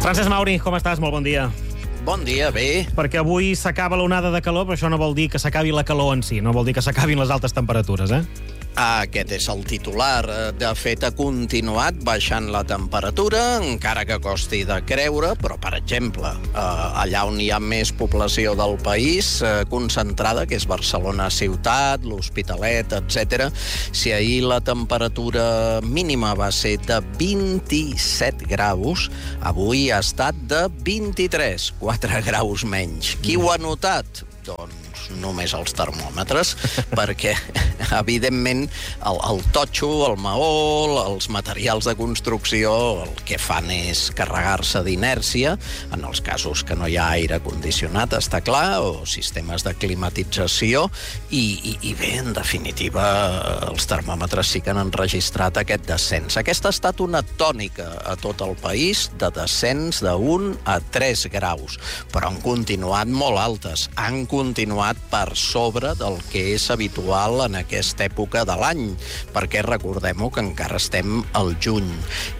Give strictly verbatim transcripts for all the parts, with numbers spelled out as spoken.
Francesc Mauri, com estàs? Molt bon dia. Bon dia, bé. Perquè avui s'acaba l'onada de calor, però això no vol dir que s'acabi la calor en si, no vol dir que s'acabin les altes temperatures, eh? Aquest és el titular. De fet, ha continuat baixant la temperatura, encara que costi de creure, però, per exemple, allà on hi ha més població del país concentrada, que és Barcelona ciutat, l'Hospitalet, etcètera, si ahir la temperatura mínima va ser de vint-i-set graus, avui ha estat de vint-i-tres, quatre graus menys. Qui ho ha notat? Doncs només els termòmetres, perquè, evidentment, el, el totxo, el maó, els materials de construcció, el que fan és carregar-se d'inèrcia, en els casos que no hi ha aire condicionat, està clar, o sistemes de climatització, i, i, i bé, en definitiva, els termòmetres sí que han enregistrat aquest descens. Aquesta ha estat una tònica a tot el país, de descens d'un a tres graus, però han continuat molt altes, han continuat per sobre del que és habitual en aquesta època de l'any, perquè recordem-ho que encara estem al juny.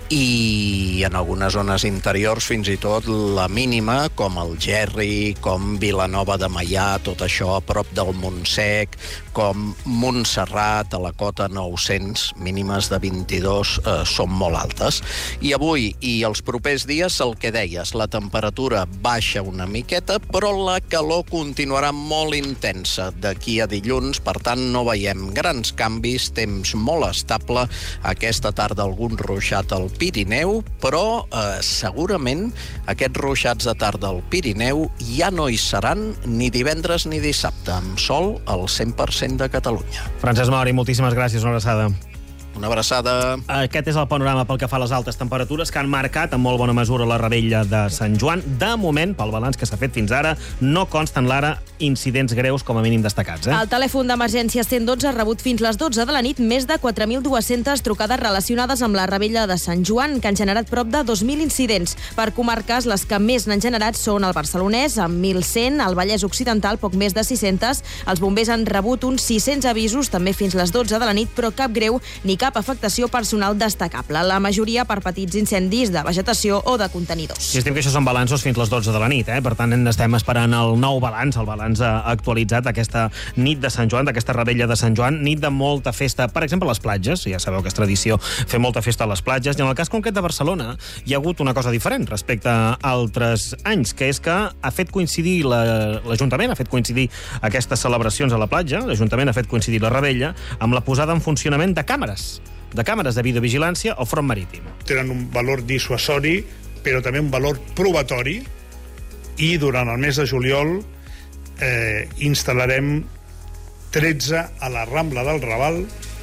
I en algunes zones interiors fins i tot la mínima, com el Gerri, com Vilanova de Meià, tot això a prop del Montsec, com Montserrat, a la cota nou-cents, mínimes de vint-i-dos, eh, són molt altes. I avui i els propers dies, el que deies, la temperatura baixa una miqueta, però la calor continuarà molt intensa d'aquí a dilluns, per tant no veiem grans canvis, temps molt estable, aquesta tarda algun ruixat al Pirineu, però eh, segurament aquests ruixats de tarda al Pirineu ja no hi seran ni divendres ni dissabte, amb sol al cent per cent de Catalunya. Francesc Mauri, moltíssimes gràcies, una abraçada. Una abraçada. Aquest és el panorama pel que fa a les altes temperatures que han marcat en molt bona mesura la rebella de Sant Joan. De moment, pel balanç que s'ha fet fins ara, no consten l'ara incidents greus com a mínim destacats. Eh? El telèfon d'emergència cent dotze ha rebut fins les dotze de la nit més de quatre mil dues-centes trucades relacionades amb la rebella de Sant Joan, que han generat prop de dos mil incidents. Per comarques, les que més n'han generat són el barcelonès, amb mil cent, el Vallès Occidental, poc més de sis-centes. Els bombers han rebut uns sis-cents avisos, també fins les dotze de la nit, però cap greu ni cap cap afectació personal destacable. La majoria per petits incendis de vegetació o de contenidors. Si estem que això són balanços fins les dotze de la nit, eh? Per tant, estem esperant el nou balanç, el balanç actualitzat d'aquesta nit de Sant Joan, d'aquesta rebella de Sant Joan, nit de molta festa, per exemple, a les platges. Ja sabeu que és tradició fer molta festa a les platges, i en el cas concret de Barcelona hi ha hagut una cosa diferent respecte a altres anys, que és que ha fet coincidir l'Ajuntament, ha fet coincidir aquestes celebracions a la platja, l'Ajuntament ha fet coincidir la rebella amb la posada en funcionament de càmeres. de càmeres de videovigilància al front marítim. Tenen un valor dissuasori, però també un valor probatori, i durant el mes de juliol eh, instal·larem tretze a la Rambla del Raval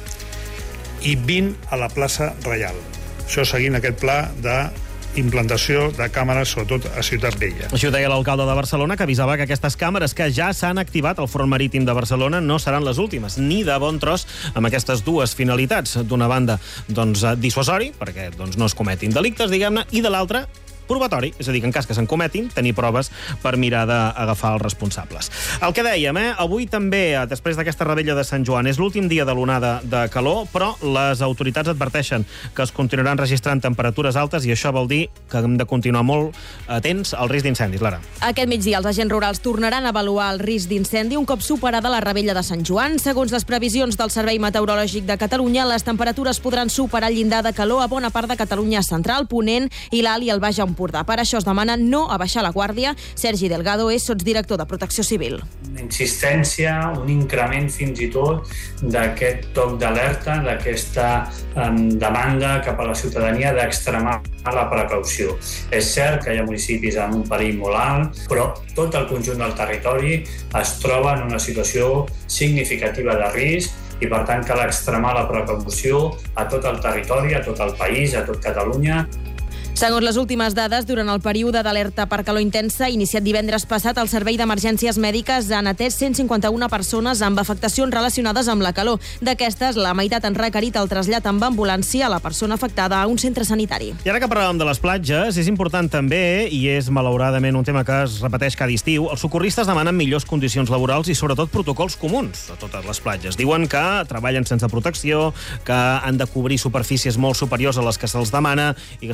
i vint a la plaça Reial. Això seguint aquest pla de implantació de càmeres, sobretot a Ciutat Vella. Això ho deia l'alcalde de Barcelona, que avisava que aquestes càmeres que ja s'han activat al front marítim de Barcelona no seran les últimes, ni de bon tros, amb aquestes dues finalitats. D'una banda, doncs, dissuasori, perquè doncs, no es cometin delictes, diguem-ne, i de l'altra, probatori, és a dir, que en cas que se'n cometin, tenir proves per mirar d'agafar els responsables. El que dèiem, eh? Avui també, després d'aquesta rebella de Sant Joan, és l'últim dia de l'onada de calor, però les autoritats adverteixen que es continuaran registrant temperatures altes i això vol dir que hem de continuar molt atents al risc d'incendis, Lara. Aquest migdia els agents rurals tornaran a avaluar el risc d'incendi un cop superada la rebella de Sant Joan. Segons les previsions del Servei Meteorològic de Catalunya, les temperatures podran superar el llindar de calor a bona part de Catalunya central, Ponent i l'Alt i el Baix Empordà. Per això es demana no abaixar la guàrdia. Sergi Delgado és sotsdirector de Protecció Civil. Una insistència, un increment fins i tot d'aquest toc d'alerta, d'aquesta eh, demanda cap a la ciutadania d'extremar la precaució. És cert que hi ha municipis amb un perill molt alt, però tot el conjunt del territori es troba en una situació significativa de risc i, per tant, cal extremar la precaució a tot el territori, a tot el país, a tot Catalunya. Segons les últimes dades, durant el període d'alerta per calor intensa, iniciat divendres passat, el Servei d'Emergències Mèdiques han atès cent cinquanta-una persones amb afectacions relacionades amb la calor. D'aquestes, la meitat han requerit el trasllat amb ambulància a la persona afectada a un centre sanitari. I ara que parlàvem de les platges, és important també, i és malauradament un tema que es repeteix cada estiu, els socorristes demanen millors condicions laborals i sobretot protocols comuns a totes les platges. Diuen que treballen sense protecció, que han de cobrir superfícies molt superiors a les que se'ls demana i que si la cosa no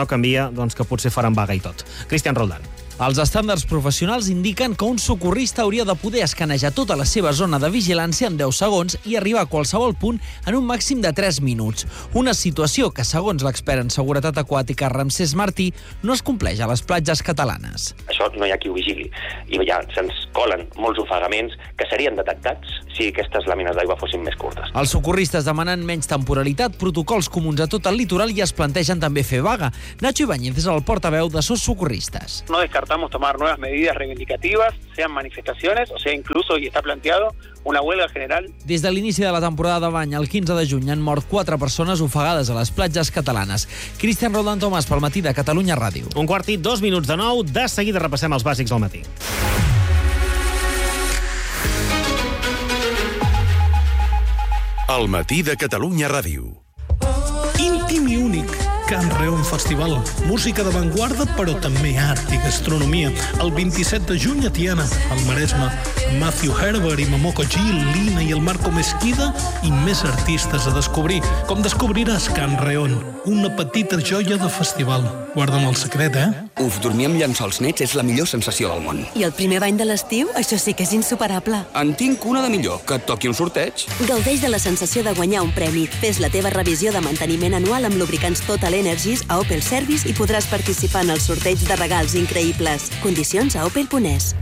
no canvia, doncs que potser faran vaga i tot. Cristian Roldán. Els estàndards professionals indiquen que un socorrista hauria de poder escanejar tota la seva zona de vigilància en deu segons i arribar a qualsevol punt en un màxim de tres minuts. Una situació que, segons l'expert en seguretat aquàtica Ramsès Martí, no es compleix a les platges catalanes. Això no hi ha qui ho vigili. I ja se'ns colen molts ofegaments que serien detectats si aquestes làmines d'aigua fossin més curtes. Els socorristes demanen menys temporalitat, protocols comuns a tot el litoral i es plantegen també fer vaga. Nacho Ibáñez és el portaveu de Sos Socorristes. No descartamos tomar nuevas medidas reivindicativas, sean manifestaciones, o sea, incluso, y está planteado, una huelga general. Des de l'inici de la temporada de bany, el quinze de juny, han mort quatre persones ofegades a les platges catalanes. Cristian Roldán Tomàs, pel Matí de Catalunya Ràdio. Un quart i dos minuts de nou. De seguida repassem els bàsics al matí. El Matí de Catalunya Ràdio. Íntim i únic. Can Reon Festival. Música d'avantguarda, però també art i gastronomia. El vint-i-set de juny a Tiana, al Maresme. Matthew Herbert i Momoko Gil, Lina i el Marco Mesquida i més artistes a descobrir. Com descobriràs Can Reon, una petita joia de festival. Guarda'm el secret, eh? Uf, dormir amb llençols nets és la millor sensació del món. I el primer bany de l'estiu? Això sí que és insuperable. En tinc una de millor, que et toqui un sorteig. Gaudeix de la sensació de guanyar un premi. Fes la teva revisió de manteniment anual amb lubricants Total Energies a Opel Service i podràs participar en el sorteig de regals increïbles. Condicions a opel punt es.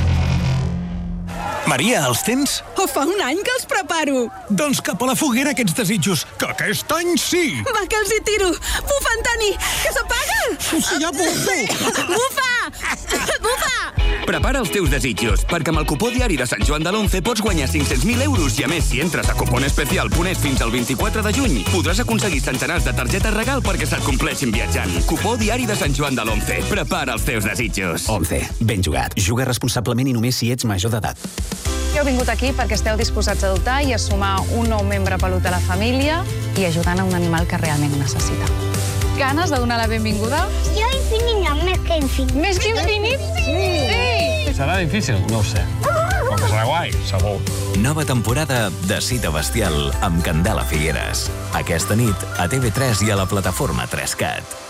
Maria, els tens? Oh, fa un any que els preparo. Doncs cap a la foguera aquests desitjos, que aquest any sí! Va, que els hi tiro! Bufa, Antoni, que s'apaga! Sí, ja bufo! Bufa! Bufa! Prepara els teus desitjos, perquè amb el cupó diari de Sant Joan de l'Once pots guanyar cinc-cents mil euros i, a més, si entres a cuponespecial punt es fins al vint-i-quatre de juny, podràs aconseguir centenars de targetes regal perquè se't compleixin viatjant. Cupó diari de Sant Joan de l'Once. Prepara els teus desitjos. Once. Ben jugat. Juga responsablement i només si ets major d'edat. Heu vingut aquí perquè esteu disposats a adoptar i a sumar un nou membre pelut a la família i ajudant a un animal que realment ho necessita. Ganes de donar la benvinguda? Jo infinit no, més que infinit. Més que infinit? Sí! Sí! Serà difícil? No ho sé. Però que serà guai, segur. Nova temporada de Cita Bestial amb Candela Figueres. Aquesta nit a T V tres i a la plataforma tres cat.